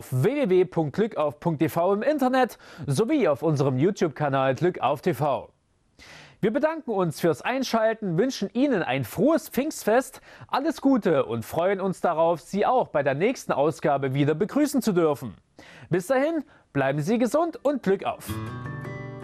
auf www.glückauf.tv im Internet sowie auf unserem YouTube-Kanal Glückauf TV. Wir bedanken uns fürs Einschalten, wünschen Ihnen ein frohes Pfingstfest, alles Gute und freuen uns darauf, Sie auch bei der nächsten Ausgabe wieder begrüßen zu dürfen. Bis dahin, bleiben Sie gesund und Glück auf!